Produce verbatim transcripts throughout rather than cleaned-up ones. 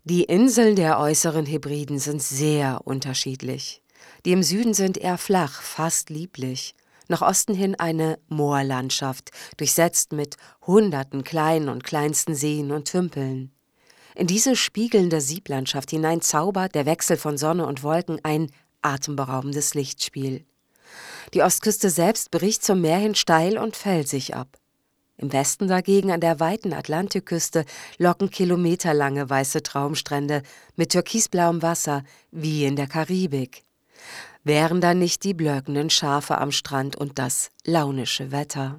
Die Inseln der Äußeren Hebriden sind sehr unterschiedlich. Die im Süden sind eher flach, fast lieblich. Nach Osten hin eine Moorlandschaft, durchsetzt mit hunderten kleinen und kleinsten Seen und Tümpeln. In diese spiegelnde Sieblandschaft hinein zaubert der Wechsel von Sonne und Wolken ein atemberaubendes Lichtspiel. Die Ostküste selbst bricht zum Meer hin steil und felsig ab. Im Westen dagegen, an der weiten Atlantikküste, locken kilometerlange weiße Traumstrände mit türkisblauem Wasser, wie in der Karibik. Wären da nicht die blökenden Schafe am Strand und das launische Wetter.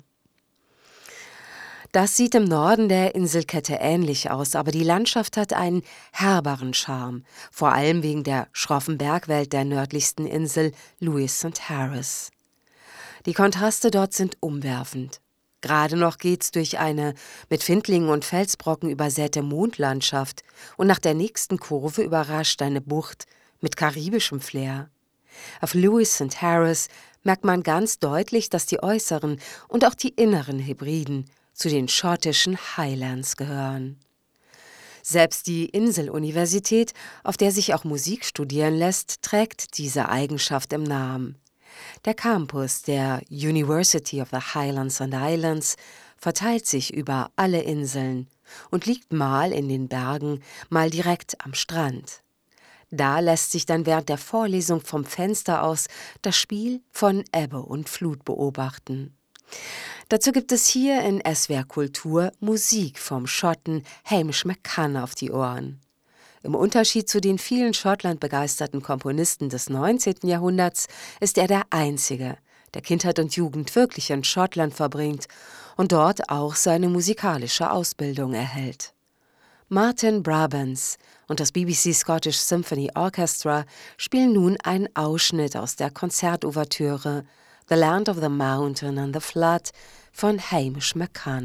Das sieht im Norden der Inselkette ähnlich aus, aber die Landschaft hat einen herberen Charme, vor allem wegen der schroffen Bergwelt der nördlichsten Insel Lewis und Harris. Die Kontraste dort sind umwerfend. Gerade noch geht's durch eine mit Findlingen und Felsbrocken übersäte Mondlandschaft und nach der nächsten Kurve überrascht eine Bucht mit karibischem Flair. Auf Lewis und Harris merkt man ganz deutlich, dass die äußeren und auch die inneren Hebriden zu den schottischen Highlands gehören. Selbst die Inseluniversität, auf der sich auch Musik studieren lässt, trägt diese Eigenschaft im Namen. Der Campus der University of the Highlands and Islands verteilt sich über alle Inseln und liegt mal in den Bergen, mal direkt am Strand. Da lässt sich dann während der Vorlesung vom Fenster aus das Spiel von Ebbe und Flut beobachten. Dazu gibt es hier in S W R Kultur Musik vom Schotten Hamish McCann auf die Ohren. Im Unterschied zu den vielen Schottland-begeisterten Komponisten des neunzehnten Jahrhunderts ist er der Einzige, der Kindheit und Jugend wirklich in Schottland verbringt und dort auch seine musikalische Ausbildung erhält. Martin Brabants und das B B C Scottish Symphony Orchestra spielen nun einen Ausschnitt aus der Konzertouvertüre The Land of the Mountain and the Flood von Hamish McCann.